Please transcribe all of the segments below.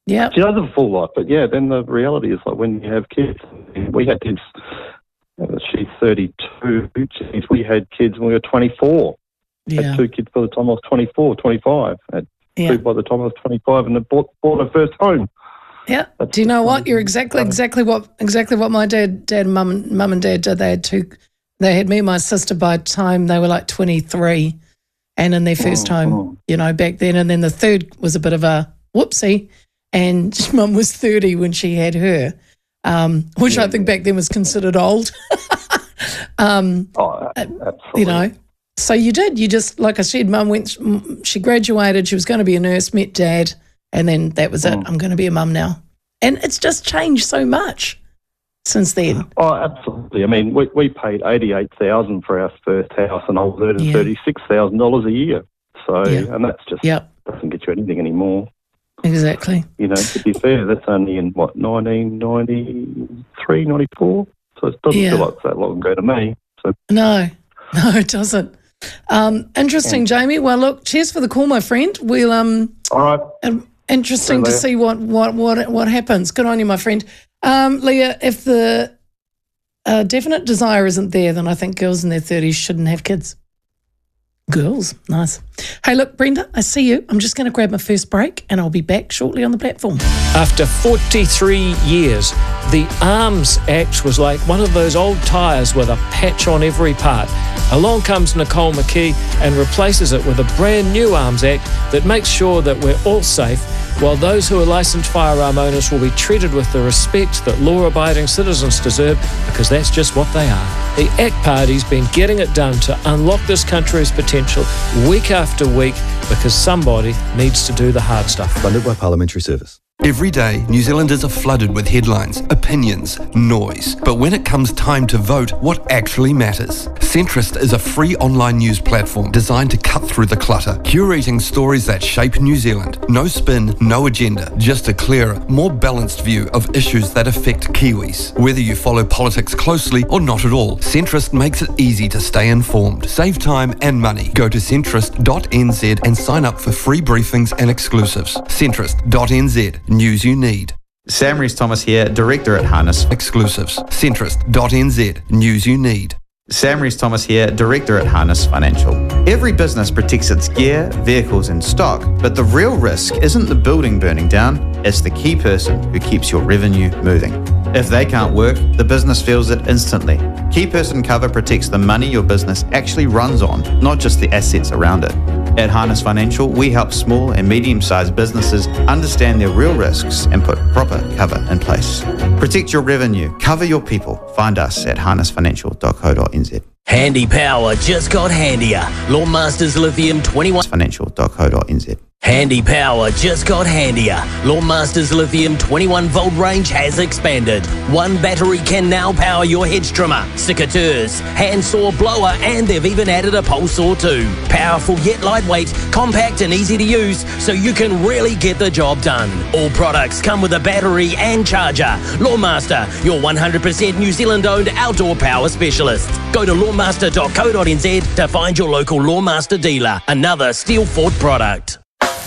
Yeah. She does have a full life, but yeah, then the reality is like when you have kids, we had kids, she's 32, we had kids when we were 24. Yeah. Had 2 kids by the time I was 24, 25. Had 2 by the time I was 25 and bought her first home. Yeah. Do you know what? You're exactly what my dad and mum and dad did. They had me and my sister by the time they were like 23 and in their first home, back then. And then the third was a bit of a whoopsie. And mum was 30 when she had her, which I think back then was considered old. Absolutely. So you did. You just, like I said, mum she graduated, she was going to be a nurse, met dad, and then that was it. I'm going to be a mum now. And it's just changed so much since then. Oh, absolutely. I mean, we paid $88,000 for our first house and I was earning $36,000 a year. So, and that's just doesn't get you anything anymore. Exactly. To be fair, that's only in, 1993, 94? So it doesn't feel like it's that long ago to me. So. No, it doesn't. Interesting, Jamie. Well, look, cheers for the call, my friend. We'll all right. Interesting to see what happens. Good on you, my friend. Leah, if the definite desire isn't there, then I think girls in their 30s shouldn't have kids. Girls, nice. Hey, look, Brenda, I see you. I'm just going to grab my first break and I'll be back shortly on the platform. After 43 years, the Arms Act was like one of those old tyres with a patch on every part. Along comes Nicole McKee and replaces it with a brand new Arms Act that makes sure that we're all safe, while those who are licensed firearm owners will be treated with the respect that law-abiding citizens deserve, because that's just what they are. The ACT Party's been getting it done to unlock this country's potential week after week, because somebody needs to do the hard stuff. Funded by Parliamentary Service. Every day, New Zealanders are flooded with headlines, opinions, noise. But when it comes time to vote, what actually matters? Centrist is a free online news platform designed to cut through the clutter, curating stories that shape New Zealand. No spin, no agenda, just a clearer, more balanced view of issues that affect Kiwis. Whether you follow politics closely or not at all, Centrist makes it easy to stay informed. Save time and money. Go to centrist.nz and sign up for free briefings and exclusives. Centrist.nz. News you need. Sam Rees-Thomas here, Director at Harness. Exclusives. Centrist.nz. News you need. Sam Rees-Thomas here, Director at Harness Financial. Every business protects its gear, vehicles and stock, but the real risk isn't the building burning down, it's the key person who keeps your revenue moving. If they can't work, the business feels it instantly. Key person cover protects the money your business actually runs on, not just the assets around it. At Harness Financial, we help small and medium-sized businesses understand their real risks and put proper cover in place. Protect your revenue, cover your people. Find us at harnessfinancial.co.nz. Handy power just got handier. Lawnmasters Lithium 21. Financial.co.nz. Handy power just got handier. Lawnmasters Lithium 21 volt range has expanded. One battery can now power your hedge trimmer, secateurs, hand saw blower, and they've even added a pole saw too. Powerful yet lightweight, compact and easy to use, so you can really get the job done. All products come with a battery and charger. Lawnmaster, your 100% New Zealand owned outdoor power specialist. Go to lawnmaster.co.nz to find your local Lawnmaster dealer. Another Steel Fort product.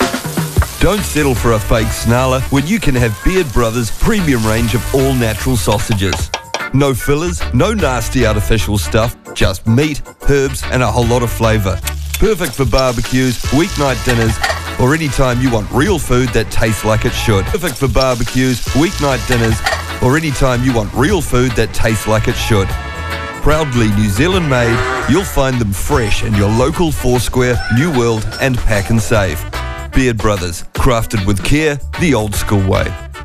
Don't settle for a fake snarler when you can have Beard Brothers' premium range of all-natural sausages. No fillers, no nasty artificial stuff, just meat, herbs and a whole lot of flavour. Perfect for barbecues, weeknight dinners, or any time you want real food that tastes like it should. Perfect for barbecues, weeknight dinners, or any time you want real food that tastes like it should. Proudly New Zealand made, you'll find them fresh in your local Foursquare, New World and Pack and Save. Beard Brothers, crafted with care, the old school way.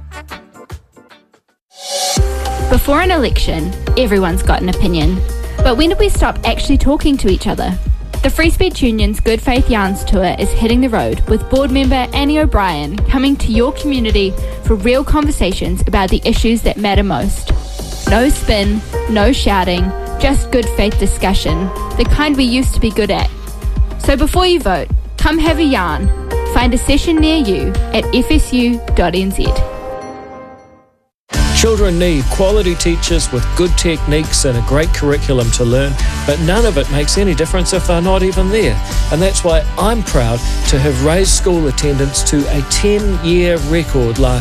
Before an election, everyone's got an opinion. But when did we stop actually talking to each other? The Free Speech Union's Good Faith Yarns Tour is hitting the road, with board member Annie O'Brien coming to your community for real conversations about the issues that matter most. No spin, no shouting, just good faith discussion, the kind we used to be good at. So before you vote, come have a yarn. Find a session near you at fsu.nz. Children need quality teachers with good techniques and a great curriculum to learn, but none of it makes any difference if they're not even there. And that's why I'm proud to have raised school attendance to a 10-year record last